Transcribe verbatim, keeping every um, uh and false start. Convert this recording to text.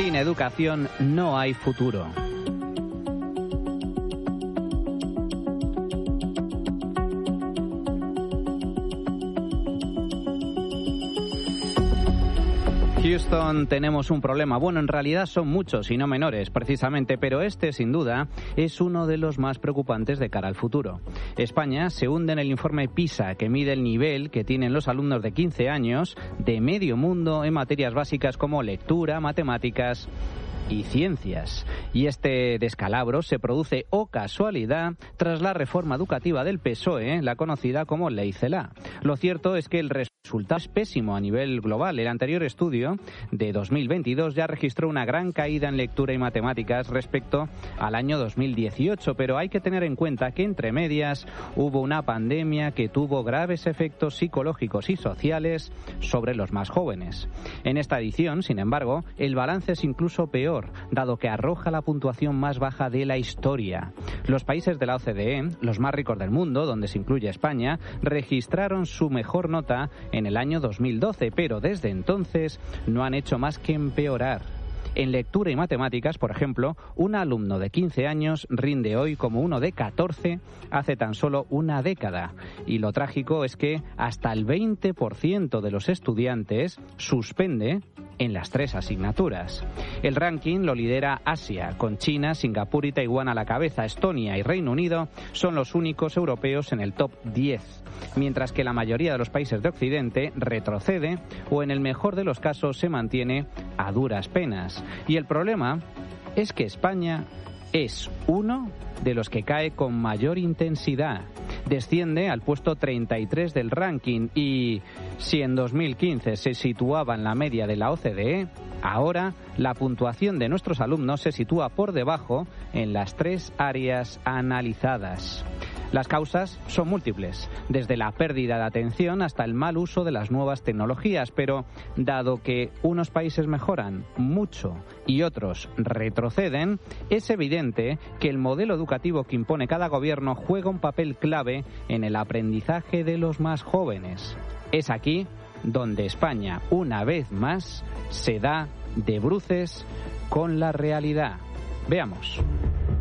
Sin educación no hay futuro. Houston, tenemos un problema. Bueno, en realidad son muchos y no menores, precisamente, pero este, sin duda, es uno de los más preocupantes de cara al futuro. España se hunde en el informe PISA, que mide el nivel que tienen los alumnos de quince años de medio mundo en materias básicas como lectura, matemáticas y ciencias. Y este descalabro se produce, o casualidad, tras la reforma educativa del P S O E, la conocida como Ley Celaá. Lo cierto es que el resultado es pésimo a nivel global. El anterior estudio, de dos mil veintidós, ya registró una gran caída en lectura y matemáticas respecto al año dos mil dieciocho, pero hay que tener en cuenta que entre medias hubo una pandemia que tuvo graves efectos psicológicos y sociales sobre los más jóvenes. En esta edición, sin embargo, el balance es incluso peor, dado que arroja la puntuación más baja de la historia. Los países de la O C D E, los más ricos del mundo, donde se incluye España, registraron su mejor nota en el año dos mil doce, pero desde entonces no han hecho más que empeorar. En lectura y matemáticas, por ejemplo, un alumno de quince años rinde hoy como uno de catorce hace tan solo una década. Y lo trágico es que hasta el veinte por ciento de los estudiantes suspende en las tres asignaturas. El ranking lo lidera Asia, con China, Singapur y Taiwán a la cabeza. Estonia y Reino Unido son los únicos europeos en el top diez, mientras que la mayoría de los países de Occidente retrocede o en el mejor de los casos se mantiene a duras penas. Y el problema es que España es uno de los que cae con mayor intensidad. Desciende al puesto treinta y tres del ranking y si en dos mil quince se situaba en la media de la O C D E, ahora la puntuación de nuestros alumnos se sitúa por debajo en las tres áreas analizadas. Las causas son múltiples, desde la pérdida de atención hasta el mal uso de las nuevas tecnologías, pero dado que unos países mejoran mucho y otros retroceden, es evidente que el modelo educativo que impone cada gobierno juega un papel clave en el aprendizaje de los más jóvenes. Es aquí donde España, una vez más, se da de bruces con la realidad. Veamos.